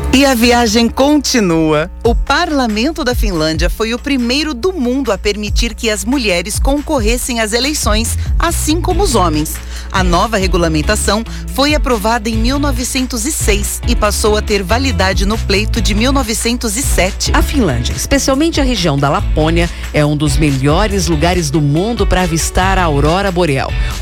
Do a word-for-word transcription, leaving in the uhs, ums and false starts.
E a viagem continua. O parlamento da Finlândia foi o primeiro do mundo a permitir que as mulheres concorressem às eleições, assim como os homens. A nova regulamentação foi aprovada em mil novecentos e seis e passou a ter validade no pleito de mil novecentos e sete. A Finlândia, especialmente a região da Lapônia, é um dos melhores lugares do mundo para avistar a aurora boreal.